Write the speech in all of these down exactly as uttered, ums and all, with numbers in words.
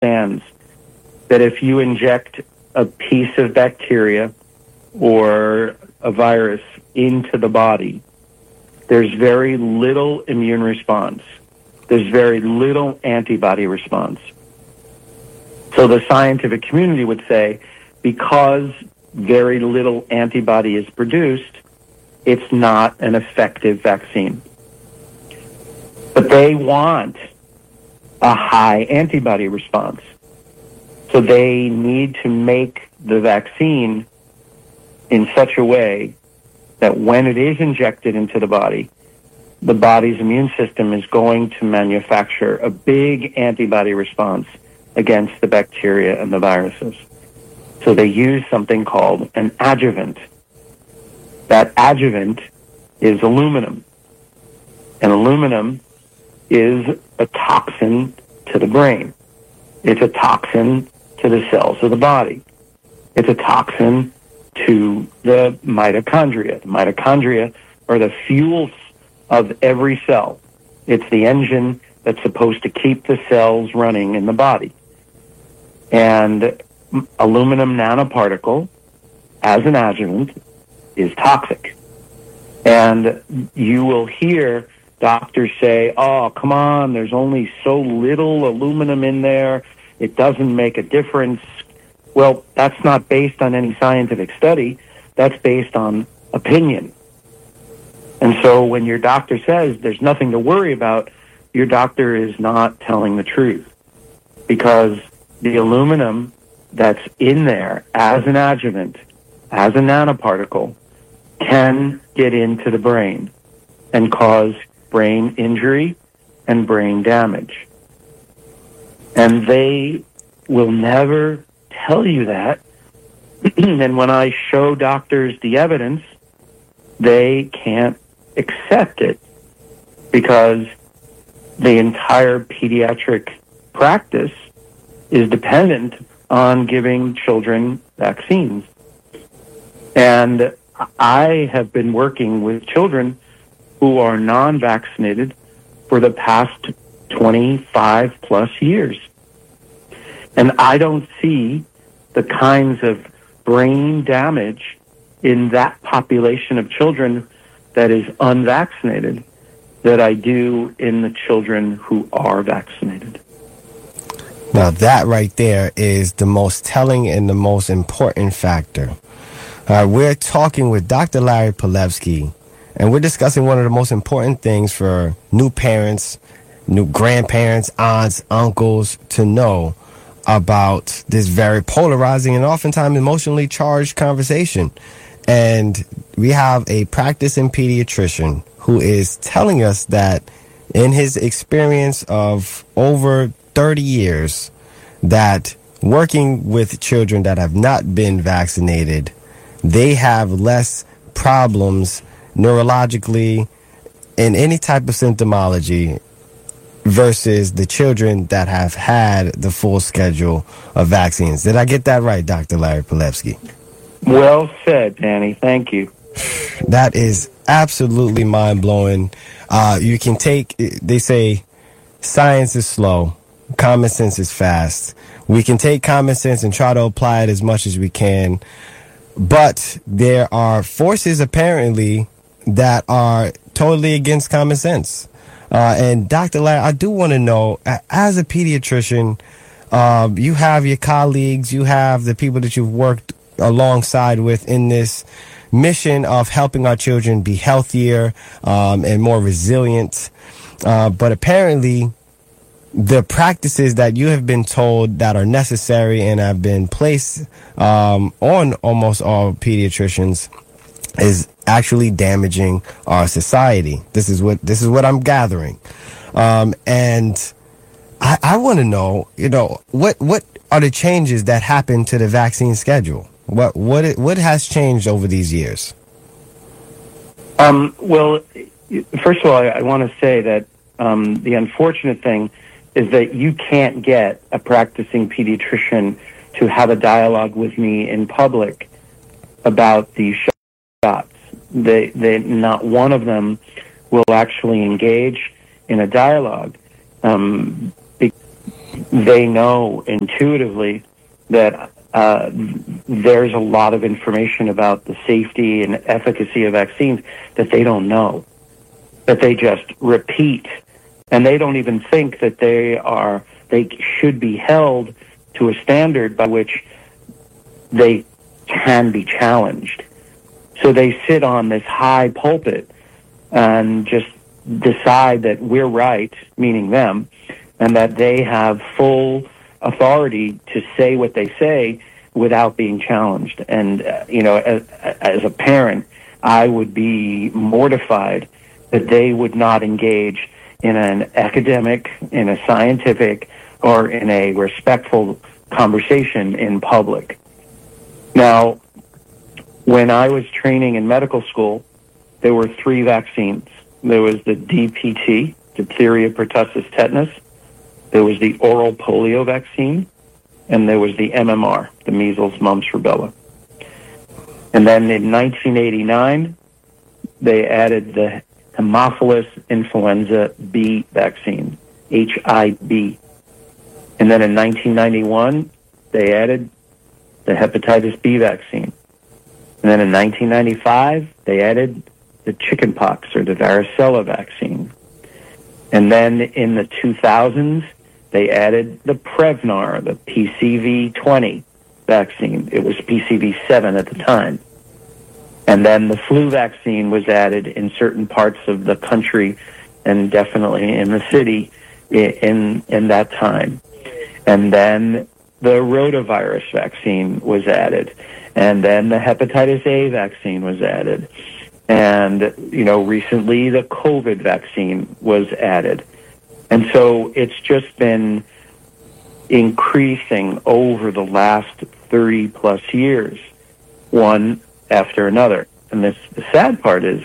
understands that if you inject a piece of bacteria or a virus into the body, there's very little immune response. There's very little antibody response. So the scientific community would say, because very little antibody is produced, it's not an effective vaccine. But they want a high antibody response. So they need to make the vaccine in such a way that when it is injected into the body, the body's immune system is going to manufacture a big antibody response against the bacteria and the viruses. So they use something called an adjuvant. That adjuvant is aluminum. And aluminum is a toxin to the brain. It's a toxin to the cells of the body. It's a toxin to the mitochondria. The mitochondria are the fuels of every cell. It's the engine that's supposed to keep the cells running in the body. And aluminum nanoparticle, as an adjuvant, is toxic. And you will hear doctors say, oh, come on, there's only so little aluminum in there. It doesn't make a difference. Well, that's not based on any scientific study. That's based on opinion. And so when your doctor says there's nothing to worry about, your doctor is not telling the truth, because the aluminum that's in there as an adjuvant, as a nanoparticle, can get into the brain and cause brain injury and brain damage. And they will never tell you that. And when I show doctors the evidence, they can't accept it, because the entire pediatric practice is dependent on giving children vaccines. And I have been working with children who are non-vaccinated for the past twenty-five plus years. And I don't see the kinds of brain damage in that population of children that is unvaccinated that I do in the children who are vaccinated. Now that right there is the most telling and the most important factor. Uh, we're talking with Doctor Larry Palevsky, and we're discussing one of the most important things for new parents, new grandparents, aunts, uncles to know about this very polarizing and oftentimes emotionally charged conversation. And we have a practicing pediatrician who is telling us that in his experience of over thirty years, that working with children that have not been vaccinated, they have less problems neurologically in any type of symptomology versus the children that have had the full schedule of vaccines. Did I get that right, Doctor Larry Palevsky? Well said, Danny. Thank you. That is absolutely mind-blowing. Uh, you can take, they say, science is slow, common sense is fast. We can take common sense and try to apply it as much as we can, but there are forces apparently that are totally against common sense. Uh, and Doctor Larry, I do want to know, as a pediatrician, uh, you have your colleagues, you have the people that you've worked alongside with in this mission of helping our children be healthier um, and more resilient. Uh, but apparently, the practices that you have been told that are necessary and have been placed um, on almost all pediatricians is actually damaging our society. This is what this is what I'm gathering, um, and I, I want to know, you know, what what are the changes that happened to the vaccine schedule? What what it, what has changed over these years? Um, well, first of all, I, I want to say that um, the unfortunate thing is that you can't get a practicing pediatrician to have a dialogue with me in public about these shots. They, they, not one of them will actually engage in a dialogue um, be, they know intuitively that uh, there's a lot of information about the safety and efficacy of vaccines that they don't know, that they just repeat, and they don't even think that they are they should be held to a standard by which they can be challenged. So they sit on this high pulpit and just decide that we're right, meaning them, and that they have full authority to say what they say without being challenged. And, uh, you know, as, as a parent, I would be mortified that they would not engage in an academic, in a scientific, or in a respectful conversation in public. Now, when I was training in medical school, there were three vaccines. There was the D P T, diphtheria, pertussis, tetanus. There was the oral polio vaccine, and there was the M M R, the measles, mumps, rubella. And then in nineteen eighty-nine, they added the Haemophilus influenza B vaccine, H I B. And then in nineteen ninety-one, they added the hepatitis B vaccine. And then in nineteen ninety-five, they added the chickenpox or the varicella vaccine. And then in the two thousands, they added the Prevnar, the P C V twenty vaccine. It was P C V seven at the time. And then the flu vaccine was added in certain parts of the country and definitely in the city in in that time. And then the rotavirus vaccine was added. And then the hepatitis A vaccine was added. And, you know, recently the COVID vaccine was added. And so it's just been increasing over the last thirty plus years, one after another. And this, the sad part is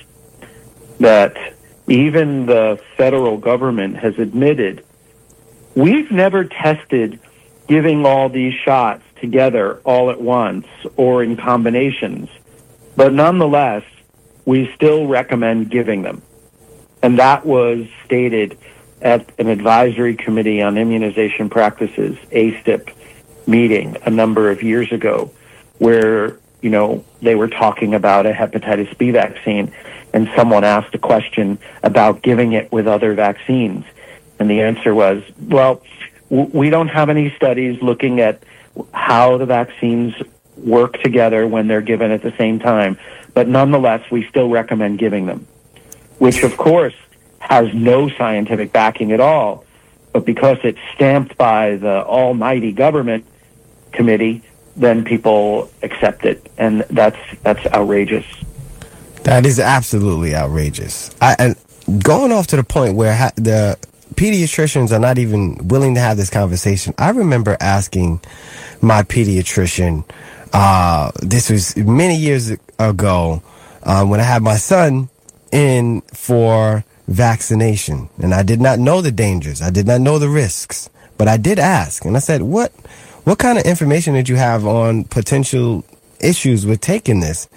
that even the federal government has admitted we've never tested giving all these shots together all at once or in combinations, but nonetheless, we still recommend giving them. And that was stated at an advisory committee on immunization practices, A S T I P, meeting a number of years ago, where, you know, they were talking about a hepatitis B vaccine, and someone asked a question about giving it with other vaccines. And the answer was, well, w- we don't have any studies looking at how the vaccines work together when they're given at the same time, but nonetheless, we still recommend giving them, which, of course, has no scientific backing at all. But because it's stamped by the almighty government committee, then people accept it, and that's that's outrageous. That is absolutely outrageous. I, and going off to the point where ha- the pediatricians are not even willing to have this conversation, I remember asking my pediatrician, uh, this was many years ago, uh, when I had my son in for vaccination, and I did not know the dangers. I did not know the risks, but I did ask, and I said, what, what kind of information did you have on potential issues with taking this?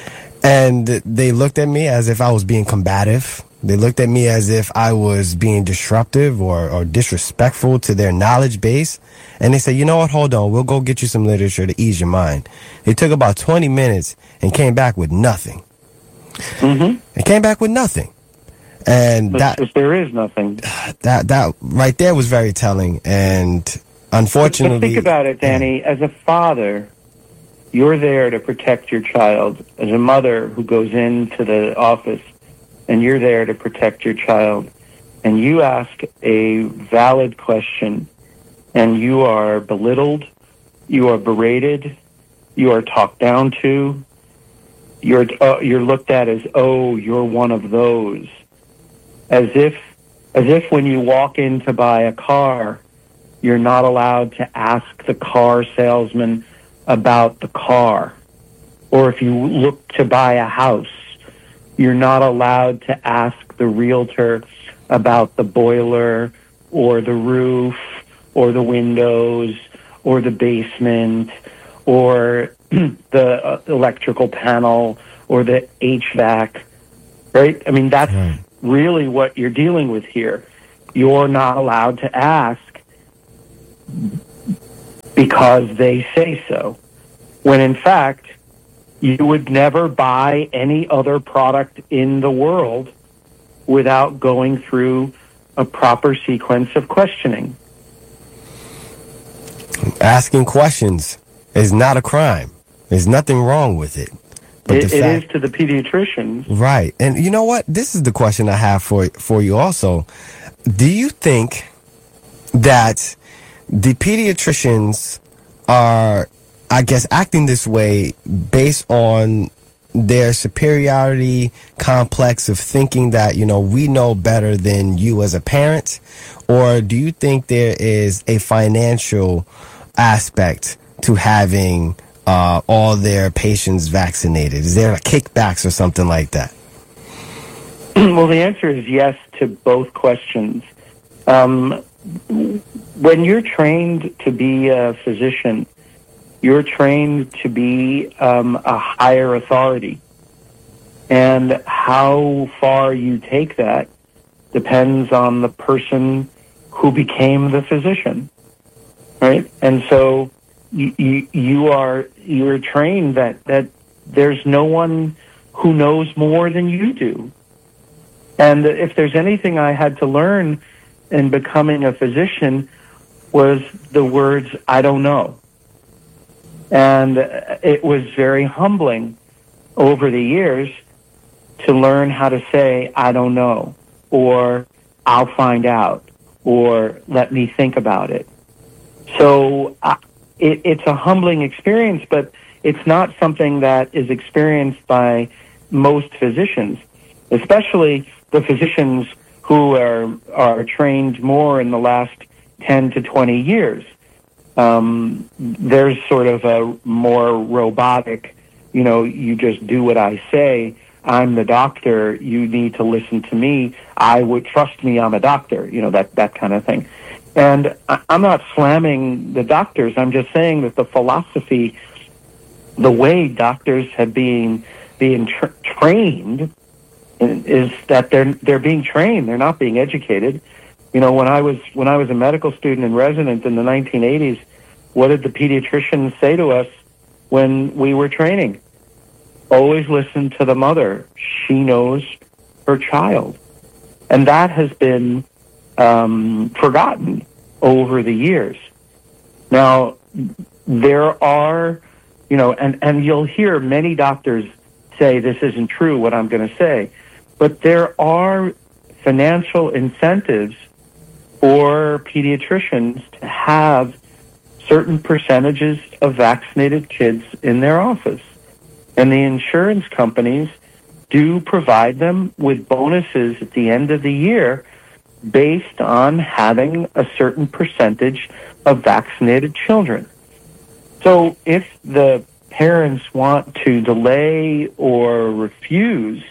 And they looked at me as if I was being combative. They looked at me as if I was being disruptive or, or disrespectful to their knowledge base. And they said, you know what, hold on, we'll go get you some literature to ease your mind. It took about twenty minutes and came back with nothing. Mm-hmm. It came back with nothing. And that, because there is nothing. That, that right there was very telling. And unfortunately... But think about it, Danny. Yeah. As a father, you're there to protect your child. As a mother who goes into the office, and you're there to protect your child, and you ask a valid question, and you are belittled, you are berated, you are talked down to, you're uh, you're looked at as, oh, you're one of those, as if as if when you walk in to buy a car, you're not allowed to ask the car salesman about the car, or if you look to buy a house, you're not allowed to ask the realtor about the boiler or the roof or the windows or the basement or the uh, electrical panel or the H V A C, right? I mean, that's right. Really what you're dealing with here. You're not allowed to ask because they say so, when in fact, you would never buy any other product in the world without going through a proper sequence of questioning. Asking questions is not a crime. There's nothing wrong with it. But It, the it fact, is to the pediatricians. right. And you know what? This is the question I have for for you also. Do you think that the pediatricians are, I guess, acting this way based on their superiority complex of thinking that, you know, we know better than you as a parent? Or do you think there is a financial aspect to having uh, all their patients vaccinated? Is there a kickbacks or something like that? Well, the answer is yes to both questions. Um, when you're trained to be a physician, you're trained to be um, a higher authority. And how far you take that depends on the person who became the physician, right? And so you, you, you are you're trained that, that there's no one who knows more than you do. And if there's anything I had to learn in becoming a physician was the words, I don't know. And it was very humbling over the years to learn how to say, I don't know, or I'll find out, or let me think about it. So uh, it, it's a humbling experience, but it's not something that is experienced by most physicians, especially the physicians who are, are trained more in the last ten to twenty years. Um, there's sort of a more robotic, you know, you just do what I say. I'm the doctor. You need to listen to me. I would trust me. I'm a doctor, you know, that, that kind of thing. And I, I'm not slamming the doctors. I'm just saying that the philosophy, the way doctors have been being tra- trained is that they're, they're being trained. They're not being educated. You know, when I was when I was a medical student and resident in the nineteen eighties, what did the pediatricians say to us when we were training? Always listen to the mother. She knows her child. And that has been um, forgotten over the years. Now, there are, you know, and, and you'll hear many doctors say this isn't true, what I'm going to say, but there are financial incentives for pediatricians to have certain percentages of vaccinated kids in their office. And the insurance companies do provide them with bonuses at the end of the year based on having a certain percentage of vaccinated children. So if the parents want to delay or refuse,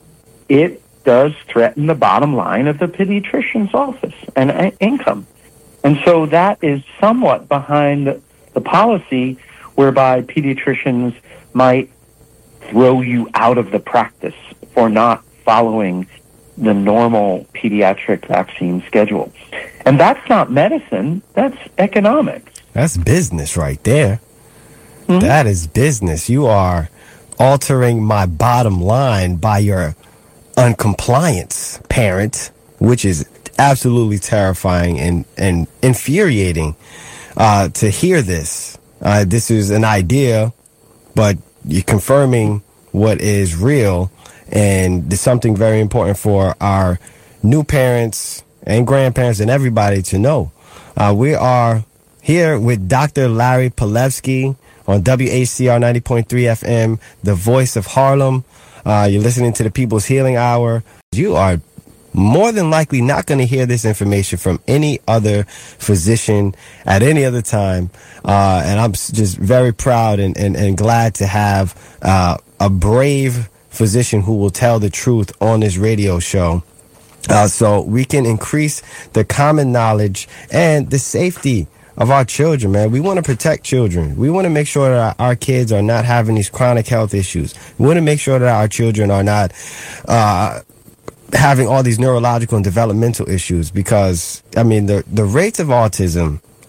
it does threaten the bottom line of the pediatrician's office and uh, income. And so that is somewhat behind the policy whereby pediatricians might throw you out of the practice for not following the normal pediatric vaccine schedule. And that's not medicine, that's economics. That's business right there. Mm-hmm. That is business. You are altering my bottom line by your uncompliance, parent, which is absolutely terrifying and, and infuriating uh, to hear this. Uh, this is an idea, but you're confirming what is real, and it's something very important for our new parents and grandparents and everybody to know. Uh, we are here with Doctor Larry Palevsky on W H C R ninety point three F M, the voice of Harlem. Uh, you're listening to the People's Healing Hour. You are more than likely not going to hear this information from any other physician at any other time. Uh, and I'm just very proud and, and, and glad to have uh, a brave physician who will tell the truth on this radio show. Uh, so we can increase the common knowledge and the safety of our children, man. We want to protect children. We want to make sure that our kids are not having these chronic health issues. We want to make sure that our children are not uh, having all these neurological and developmental issues, because, I mean, the, the rates of autism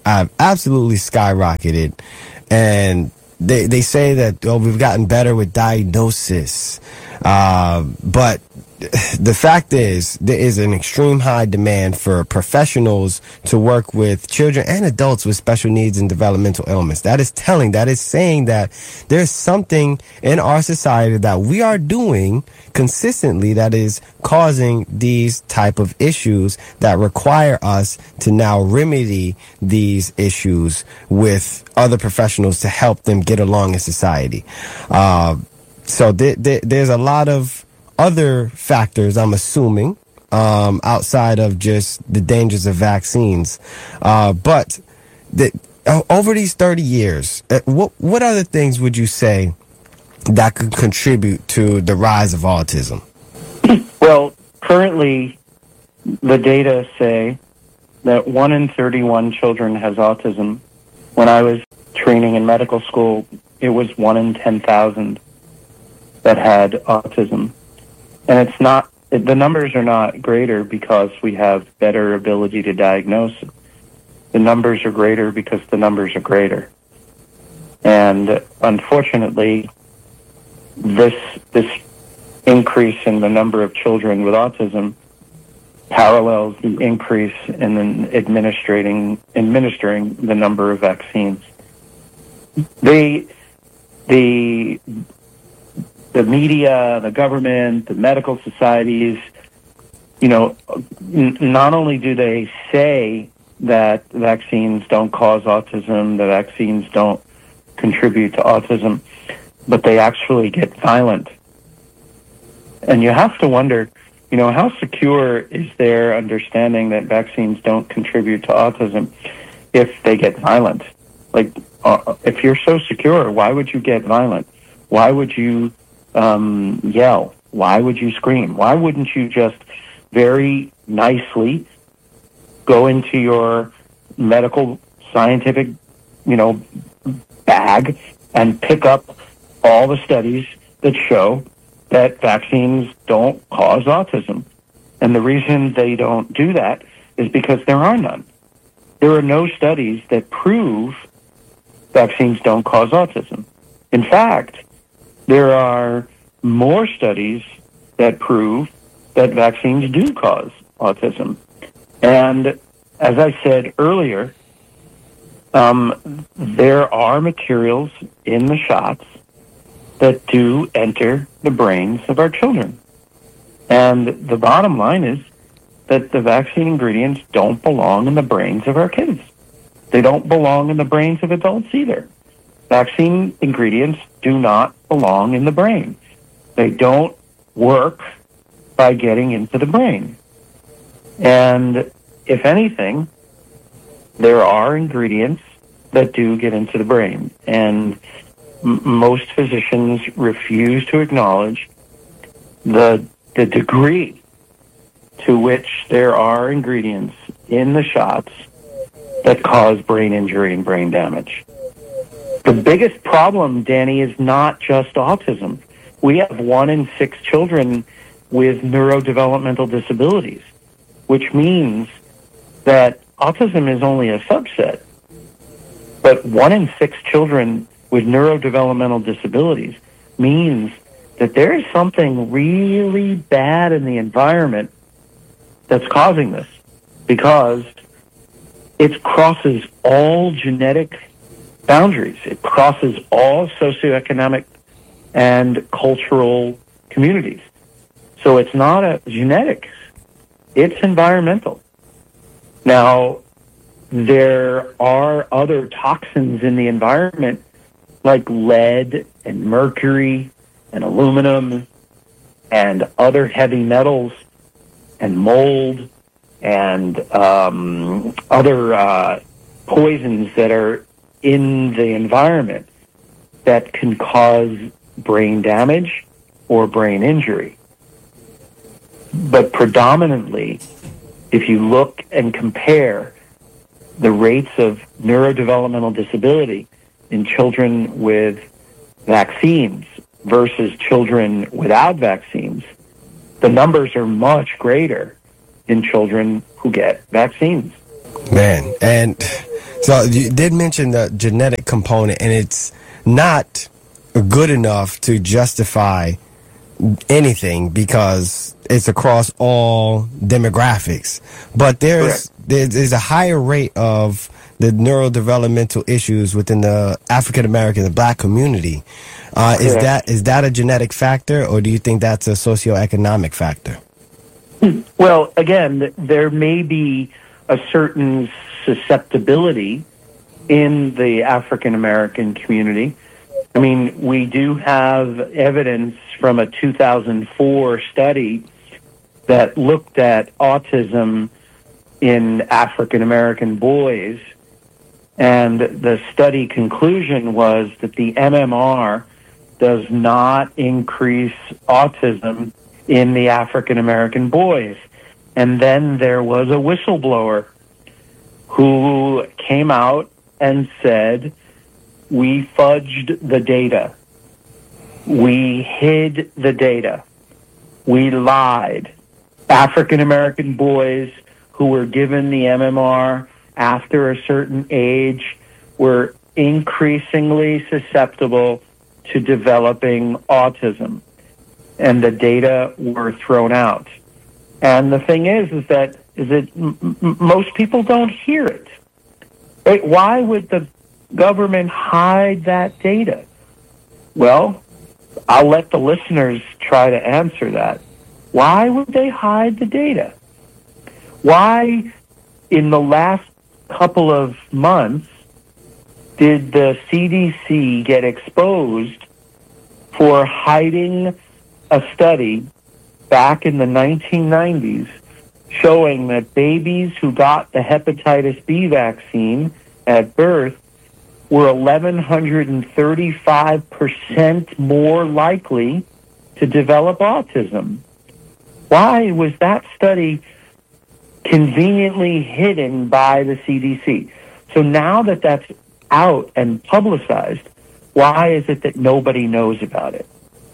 have absolutely skyrocketed. And they they say that, oh, we've gotten better with diagnosis. Uh, but the fact is, there is an extreme high demand for professionals to work with children and adults with special needs and developmental ailments. That is telling, that is saying that there's something in our society that we are doing consistently that is causing these type of issues that require us to now remedy these issues with other professionals to help them get along in society. Uh, so th- th- there's a lot of other factors, I'm assuming, um, outside of just the dangers of vaccines. Uh, but the, uh, over these thirty years, uh, what what other things would you say that could contribute to the rise of autism? Well, currently, the data say that one in thirty-one children has autism. When I was training in medical school, it was one in ten thousand that had autism. And it's not, the numbers are not greater because we have better ability to diagnose. The numbers are greater because the numbers are greater. And unfortunately, this this increase in the number of children with autism parallels the increase in the administrating administering the number of vaccines. They the The media, the government, the medical societies, you know, n- not only do they say that vaccines don't cause autism, the vaccines don't contribute to autism, but they actually get violent. And you have to wonder, you know, how secure is their understanding that vaccines don't contribute to autism if they get violent? Like, uh, if you're so secure, why would you get violent? Why would you Um, yell? Why would you scream? Why wouldn't you just very nicely go into your medical scientific, you know, bag and pick up all the studies that show that vaccines don't cause autism? And the reason they don't do that is because there are none. There are no studies that prove vaccines don't cause autism. In fact, there are more studies that prove that vaccines do cause autism. And as I said earlier, um, there are materials in the shots that do enter the brains of our children. And the bottom line is that the vaccine ingredients don't belong in the brains of our kids. They don't belong in the brains of adults either. Vaccine ingredients do not belong in the brain. They don't work by getting into the brain. And if anything, there are ingredients that do get into the brain. And m- most physicians refuse to acknowledge the the degree to which there are ingredients in the shots that cause brain injury and brain damage. The biggest problem, Danny, is not just autism. We have one in six children with neurodevelopmental disabilities, which means that autism is only a subset. But one in six children with neurodevelopmental disabilities means that there is something really bad in the environment that's causing this, because it crosses all genetic boundaries. It crosses all socioeconomic and cultural communities. So it's not a genetics, it's environmental. Now, there are other toxins in the environment like lead and mercury and aluminum and other heavy metals and mold and um, other uh, poisons that are in the environment that can cause brain damage or brain injury. But predominantly, if you look and compare the rates of neurodevelopmental disability in children with vaccines versus children without vaccines, the numbers are much greater in children who get vaccines. Man, and So you did mention the genetic component, and it's not good enough to justify anything because it's across all demographics. But there's there's, there's a higher rate of the neurodevelopmental issues within the African American, the black community. Uh, is that is that a genetic factor, or do you think that's a socioeconomic factor? Well, again, there may be a certain susceptibility in the African American community. I mean, we do have evidence from a two thousand four study that looked at autism in African American boys, and the study conclusion was that the M M R does not increase autism in the African American boys. And then there was a whistleblower who came out and said, we fudged the data. We hid the data. We lied. African American boys who were given the M M R after a certain age were increasingly susceptible to developing autism. And the data were thrown out. And the thing is, is that is that m- m- most people don't hear it. Right? Why would the government hide that data? Well, I'll let the listeners try to answer that. Why would they hide the data? Why, in the last couple of months, did the C D C get exposed for hiding a study back in the nineteen nineties showing that babies who got the hepatitis B vaccine at birth were eleven thirty-five percent more likely to develop autism? Why was that study conveniently hidden by the C D C? So now that that's out and publicized, why is it that nobody knows about it?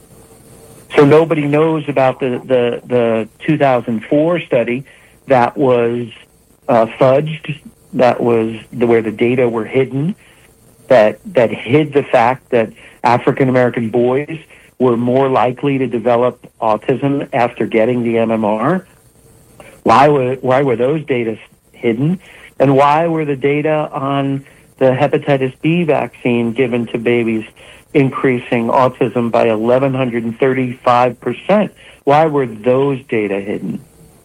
So nobody knows about the, the, the two thousand four study that was uh, fudged, that was the, where the data were hidden, that, that hid the fact that African American boys were more likely to develop autism after getting the M M R. Why were, why were those data hidden? And why were the data on the hepatitis B vaccine given to babies increasing autism by eleven thirty-five percent? Why were those data hidden?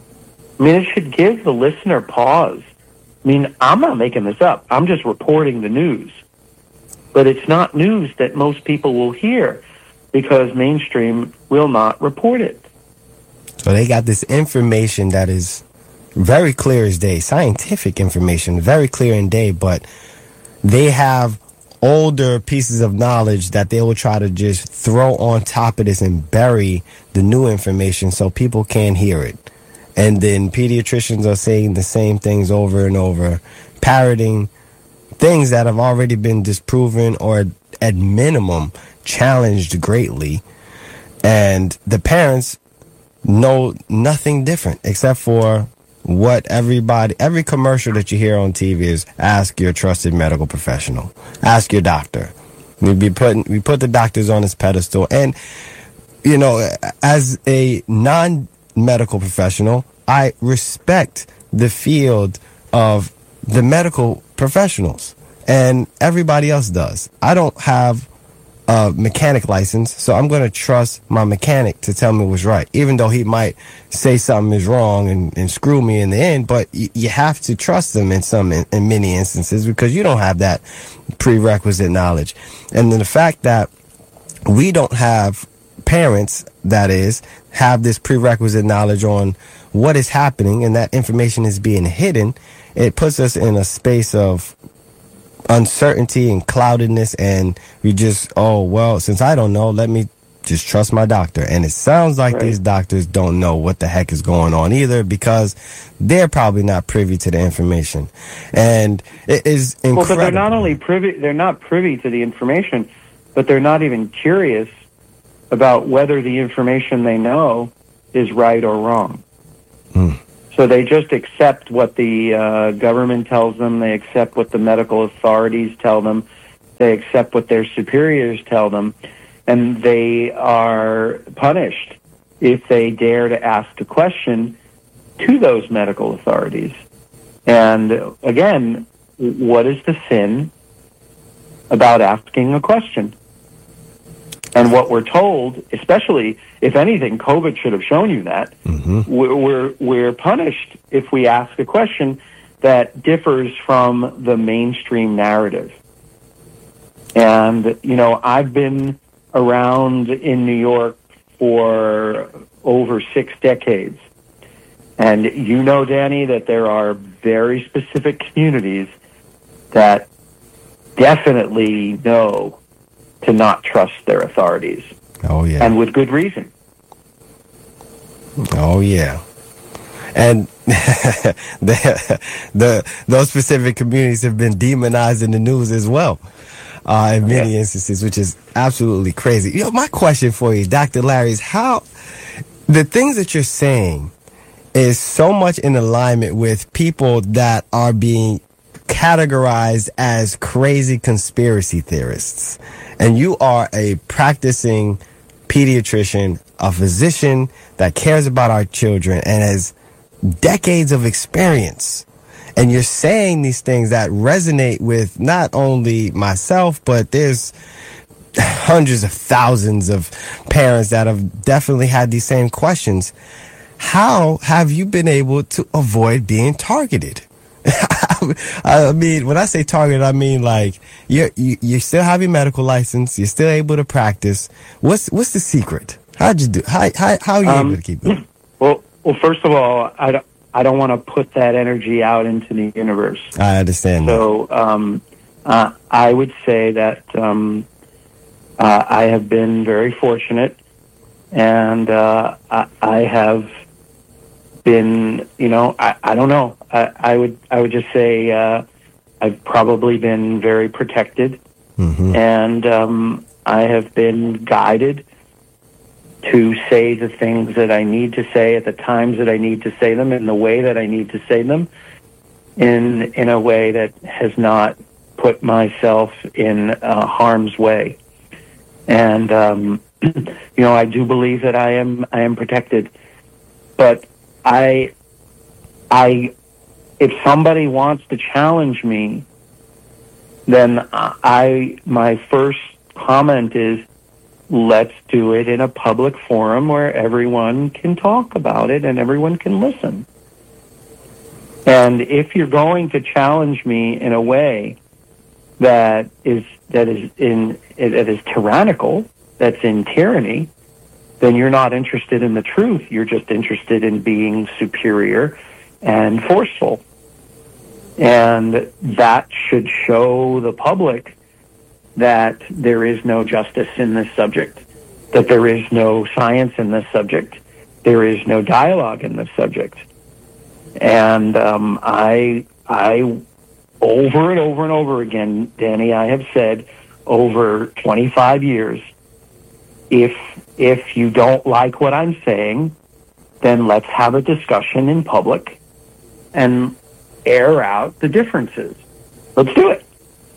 I mean, it should give the listener pause. I mean, I'm not making this up. I'm just reporting the news. But it's not news that most people will hear because mainstream will not report it. So they got this information that is very clear as day, scientific information, very clear in day, but they have older pieces of knowledge that they will try to just throw on top of this and bury the new information so people can't hear it. And then pediatricians are saying the same things over and over, parroting things that have already been disproven or at minimum challenged greatly. And the parents know nothing different except for what everybody, every commercial that you hear on T V is ask your trusted medical professional, ask your doctor. We be putting, we put the doctors on this pedestal. And, you know, as a non-medical professional, I respect the field of the medical professionals, and everybody else does. I don't have a mechanic license, so I'm going to trust my mechanic to tell me what's right, even though he might say something is wrong and, and screw me in the end. But y- you have to trust them in some, in, in many instances, because you don't have that prerequisite knowledge. And then the fact that we don't have parents, that is, have this prerequisite knowledge on what is happening, and that information is being hidden, it puts us in a space of uncertainty and cloudedness, and we just, oh, well, since I don't know, let me just trust my doctor. And it sounds like right. These doctors don't know what the heck is going on either, because they're probably not privy to the information. And it is incredible. Well, but they're not only privy, they're not privy to the information, but they're not even curious about whether the information they know is right or wrong. Mm. So they just accept what the uh, government tells them. They accept what the medical authorities tell them. They accept what their superiors tell them. And they are punished if they dare to ask a question to those medical authorities. And again, what is the sin about asking a question? And what we're told, especially, if anything, COVID should have shown you that, mm-hmm. we're, we're, we're punished if we ask a question that differs from the mainstream narrative. And, you know, I've been around in New York for over six decades. And you know, Danny, that there are very specific communities that definitely know to not trust their authorities. Oh, yeah. And with good reason. Oh, yeah. And the, the those specific communities have been demonized in the news as well, uh, in many yeah. instances, which is absolutely crazy. You know, my question for you, Doctor Larry, is how the things that you're saying is so much in alignment with people that are being categorized as crazy conspiracy theorists. And you are a practicing pediatrician, a physician that cares about our children and has decades of experience. And you're saying these things that resonate with not only myself, but there's hundreds of thousands of parents that have definitely had these same questions. How have you been able to avoid being targeted? I mean, when I say target, I mean like you're, you you still have your medical license, you're still able to practice. What's what's the secret? How'd you do? How how, how are you um, able to keep it? Well, well, first of all, I don't I don't want to put that energy out into the universe. I understand. So um, uh, I would say that um, uh, I have been very fortunate, and uh, I, I have been, you know, I, I don't know. I, I would I would just say uh, I've probably been very protected, mm-hmm. and um, I have been guided to say the things that I need to say at the times that I need to say them in the way that I need to say them, in in a way that has not put myself in uh, harm's way. And um, you know, I do believe that I am I am protected, but I I if somebody wants to challenge me, then I my first comment is, let's do it in a public forum where everyone can talk about it and everyone can listen. And if you're going to challenge me in a way that is that is in that is tyrannical, that's in tyranny, then you're not interested in the truth. You're just interested in being superior and forceful. And that should show the public that there is no justice in this subject, that there is no science in this subject, there is no dialogue in this subject. And um, I, I, over and over and over again, Danny, I have said over twenty-five years, if if you don't like what I'm saying, then let's have a discussion in public and air out the differences. Let's do it.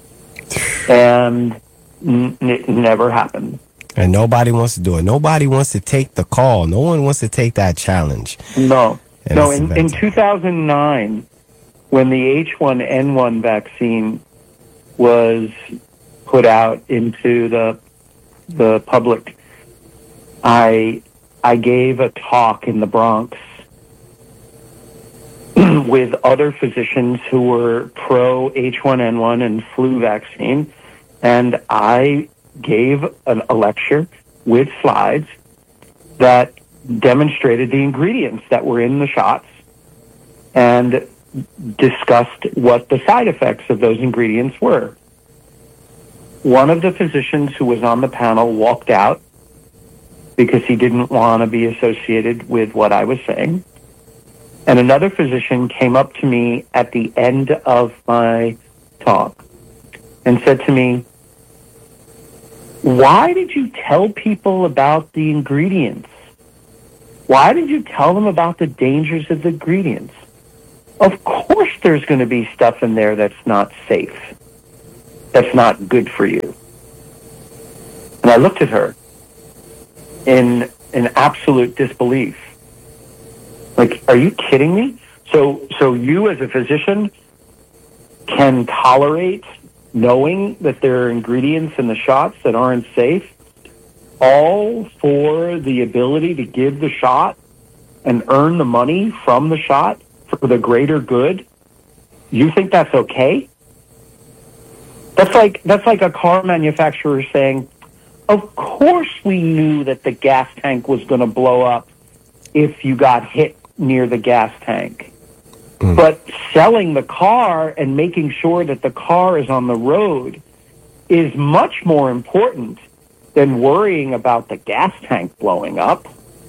And n- it never happened. And nobody wants to do it. Nobody wants to take the call. No one wants to take that challenge. No. And no, in, in two thousand nine, when the H one N one vaccine was put out into the the public, I I gave a talk in the Bronx with other physicians who were pro H one N one and flu vaccine, and I gave an, a lecture with slides that demonstrated the ingredients that were in the shots and discussed what the side effects of those ingredients were. One of the physicians who was on the panel walked out because he didn't want to be associated with what I was saying. And another physician came up to me at the end of my talk and said to me, "Why did you tell people about the ingredients? Why did you tell them about the dangers of the ingredients? Of course there's going to be stuff in there that's not safe, that's not good for you. And I looked at her in in absolute disbelief. Like, are you kidding me? So, so you as a physician can tolerate knowing that there are ingredients in the shots that aren't safe, all for the ability to give the shot and earn the money from the shot for the greater good? You think that's okay? That's like that's like a car manufacturer saying, of course we knew that the gas tank was going to blow up if you got hit near the gas tank. Mm. But selling the car and making sure that the car is on the road is much more important than worrying about the gas tank blowing up.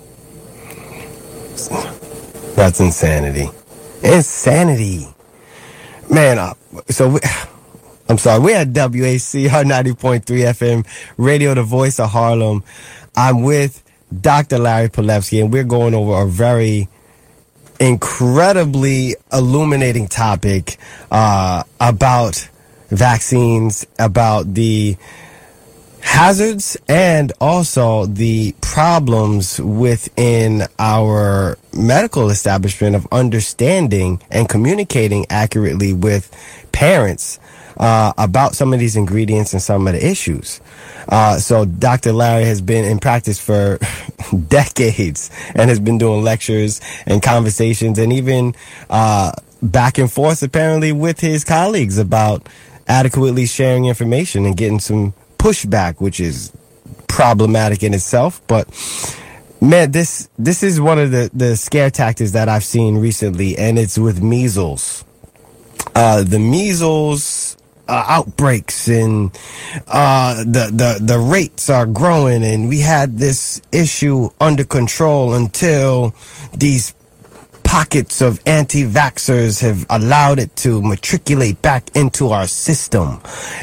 That's insanity. Insanity. Man, uh, so we, I'm sorry, we're at W A C R ninety point three F M, Radio, the Voice of Harlem. I'm with Doctor Larry Palevsky, and we're going over a very incredibly illuminating topic uh, about vaccines, about the hazards and also the problems within our medical establishment of understanding and communicating accurately with parents uh, about some of these ingredients and some of the issues. Uh, so Doctor Larry has been in practice for decades and has been doing lectures and conversations and even uh, back and forth apparently with his colleagues about adequately sharing information and getting some pushback, which is problematic in itself. But man, this this is one of the, the scare tactics that I've seen recently, and it's with measles. Uh, the measles uh, outbreaks and uh, the, the, the rates are growing, and we had this issue under control until these pockets of anti-vaxxers have allowed it to matriculate back into our system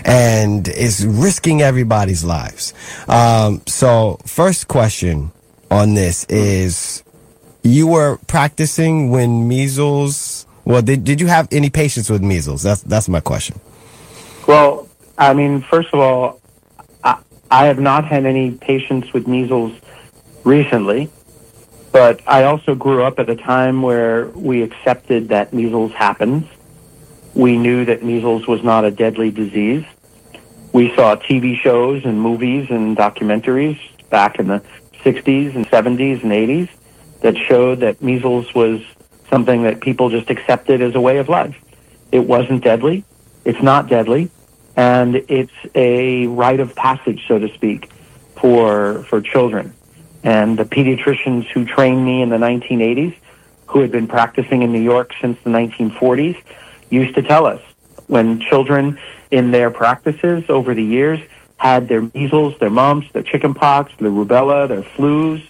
and is risking everybody's lives. Um, so first question on this is, you were practicing when measles, well, did, did you have any patients with measles? That's, that's my question. Well, I mean, first of all, I, I have not had any patients with measles recently. But I also grew up at a time where we accepted that measles happens. We knew that measles was not a deadly disease. We saw T V shows and movies and documentaries back in the sixties and seventies and eighties that showed that measles was something that people just accepted as a way of life. It wasn't deadly. It's not deadly. And it's a rite of passage, so to speak, for for children. And the pediatricians who trained me in the nineteen eighties, who had been practicing in New York since the nineteen forties, used to tell us when children in their practices over the years had their measles, their mumps, their chickenpox, their rubella, their flus,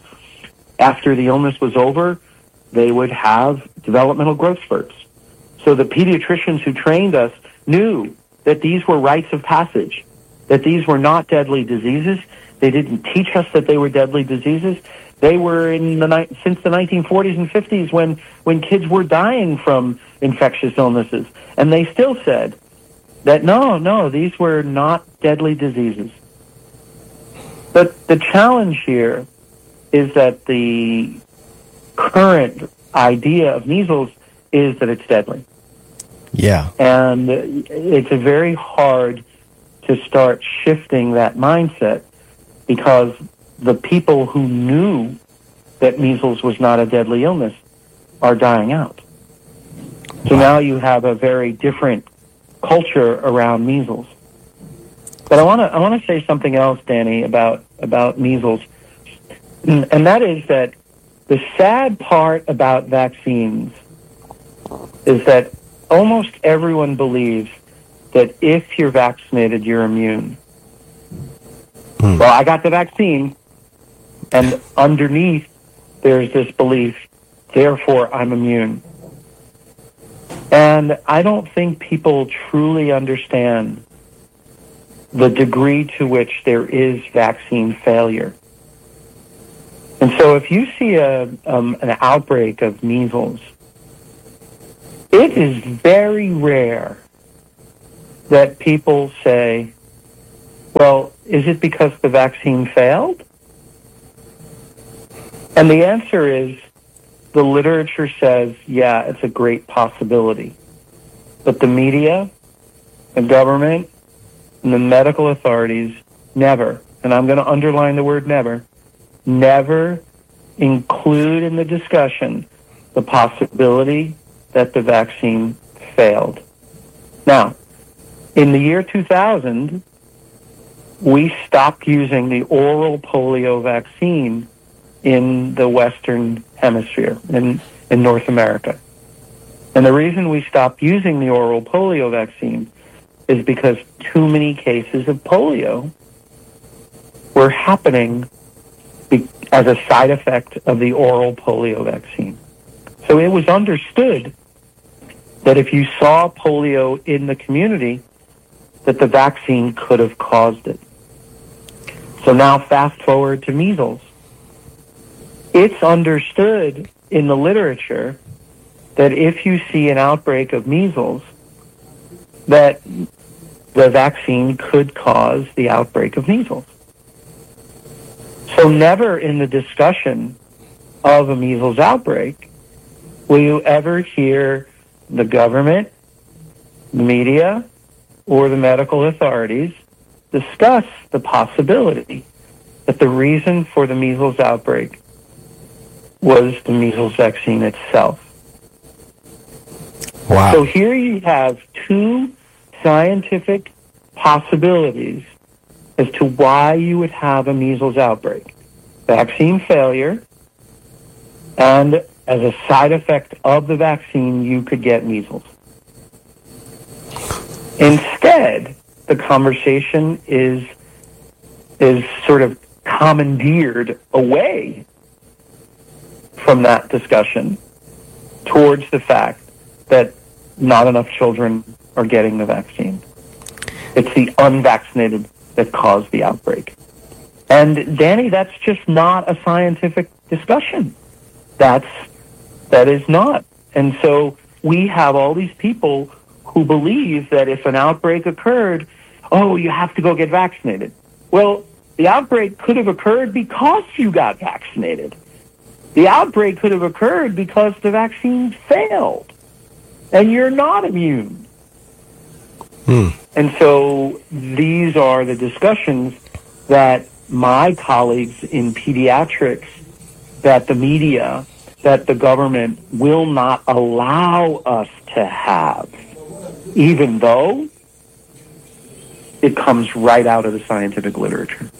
after the illness was over, they would have developmental growth spurts. So the pediatricians who trained us knew that these were rites of passage, that these were not deadly diseases. They didn't teach us that they were deadly diseases. They were in the ni- since the nineteen forties and fifties when, when kids were dying from infectious illnesses. And they still said that, no, no, these were not deadly diseases. But the challenge here is that the current idea of measles is that it's deadly. Yeah. And it's a very hard to start shifting that mindset, because the people who knew that measles was not a deadly illness are dying out. So now you have a very different culture around measles. But I want to I want to say something else, Danny, about about measles, and that is that the sad part about vaccines is that almost everyone believes that if you're vaccinated, you're immune. Hmm. Well, I got the vaccine, and underneath there's this belief, therefore I'm immune. And I don't think people truly understand the degree to which there is vaccine failure. And so if you see a um, an outbreak of measles, it is very rare that people say, well, is it because the vaccine failed? And the answer is, the literature says, yeah, it's a great possibility. But the media, the government, and the medical authorities never, and I'm going to underline the word never, never include in the discussion the possibility that the vaccine failed. Now, in the year two thousand, we stopped using the oral polio vaccine in the Western Hemisphere, in, in North America. And the reason we stopped using the oral polio vaccine is because too many cases of polio were happening be- as a side effect of the oral polio vaccine. So it was understood that if you saw polio in the community, that the vaccine could have caused it. So now fast forward to measles. It's understood in the literature that if you see an outbreak of measles, that the vaccine could cause the outbreak of measles. So never in the discussion of a measles outbreak will you ever hear the government, the media, or the medical authorities discuss the possibility that the reason for the measles outbreak was the measles vaccine itself. Wow. So here you have two scientific possibilities as to why you would have a measles outbreak. Vaccine failure, and as a side effect of the vaccine, you could get measles. Instead, the conversation is is sort of commandeered away from that discussion towards the fact that not enough children are getting the vaccine. It's the unvaccinated that caused the outbreak. And Danny, that's just not a scientific discussion. That's that is not. And so we have all these people who believe that if an outbreak occurred, oh, you have to go get vaccinated. Well, the outbreak could have occurred because you got vaccinated. The outbreak could have occurred because the vaccine failed, and you're not immune. Hmm. And so these are the discussions that my colleagues in pediatrics, that the media, that the government will not allow us to have, even though it comes right out of the scientific literature.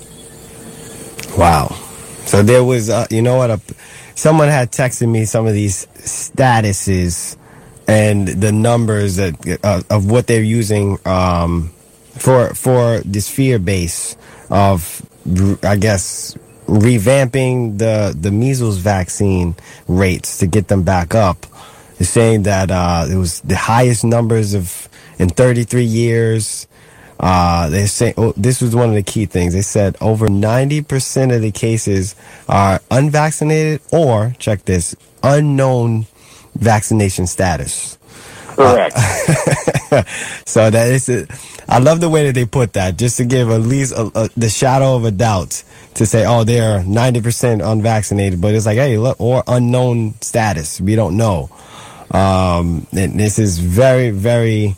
Wow. So there was, uh, you know what, a, someone had texted me some of these statuses and the numbers that uh, of what they're using um, for for this fear base of, I guess, revamping the, the measles vaccine rates to get them back up. They're saying that uh, it was the highest numbers of in thirty-three years. Uh, they're saying, oh, this was one of the key things. They said over ninety percent of the cases are unvaccinated or, check this, unknown vaccination status. Correct. Uh, so that is it. I love the way that they put that, just to give at least a, a, the shadow of a doubt to say, oh, they're ninety percent unvaccinated, but it's like, hey, look, or unknown status. We don't know. Um, and this is very, very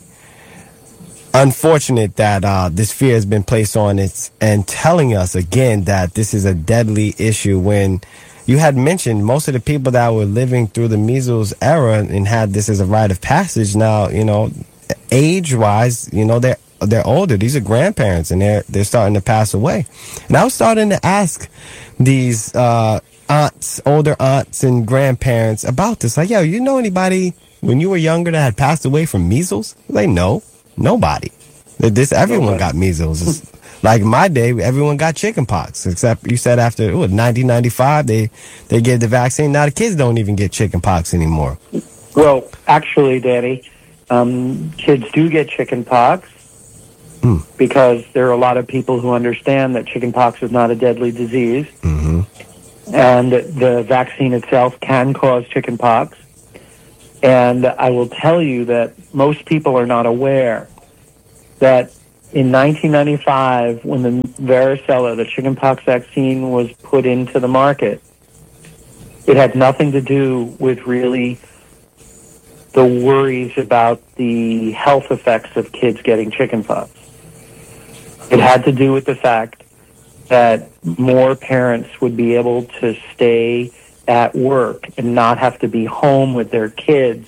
unfortunate that uh, this fear has been placed on it and telling us again that this is a deadly issue when you had mentioned most of the people that were living through the measles era and had this as a rite of passage now, you know, age-wise, you know, they're they're older. These are grandparents, and they're they're starting to pass away. And I was starting to ask these uh, aunts, older aunts and grandparents about this. Like, yo, you know anybody when you were younger that had passed away from measles? Like, no, nobody. This everyone got measles. It's, like my day, everyone got chicken pox, except you said after ooh, nineteen ninety-five, they, they gave the vaccine. Now the kids don't even get chicken pox anymore. Well, actually, Danny, um, kids do get chicken pox mm. because there are a lot of people who understand that chicken pox is not a deadly disease. Mm-hmm. And the vaccine itself can cause chickenpox. And I will tell you that most people are not aware that in nineteen ninety-five, when the varicella, the chickenpox vaccine, was put into the market, it had nothing to do with really the worries about the health effects of kids getting chickenpox. It had to do with the fact that more parents would be able to stay at work and not have to be home with their kids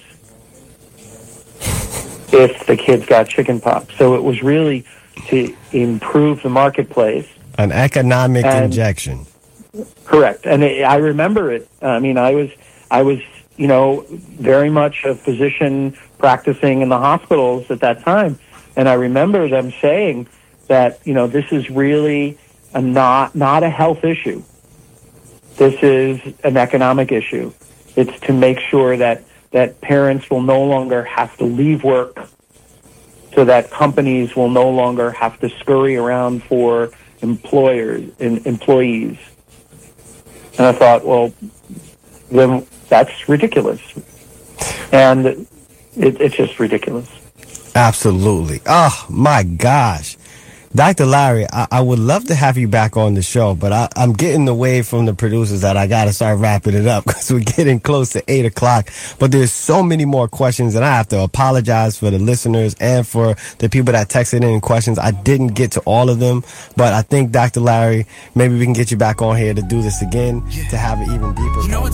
if the kids got chickenpox. So it was really to improve the marketplace. An economic and, injection. Correct. And it, I remember it. I mean, I was, I was, you know, very much a physician practicing in the hospitals at that time. And I remember them saying that, you know, this is really a not, not a health issue. This is an economic issue. It's to make sure that, that parents will no longer have to leave work, so that companies will no longer have to scurry around for employers and employees. And I thought, well, then that's ridiculous. And it, it's just ridiculous. Absolutely. Oh, my gosh. Doctor Larry, I, I would love to have you back on the show, but I, I'm getting away from the producers that I got to start wrapping it up because we're getting close to eight o'clock. But there's so many more questions, and I have to apologize for the listeners and for the people that texted in questions. I didn't get to all of them, but I think, Doctor Larry, maybe we can get you back on here to do this again, to have an even deeper conversation.